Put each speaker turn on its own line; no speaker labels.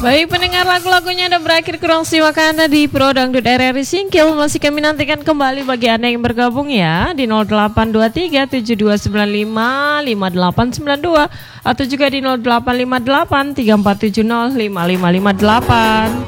Baik pendengar, lagu-lagunya udah berakhir, kurang simak Anda di Pro Dangdut RRI Singkil. Masih kami nantikan kembali bagi Anda yang bergabung ya di 0823 7295 5892 atau juga di 0858 3470 5558.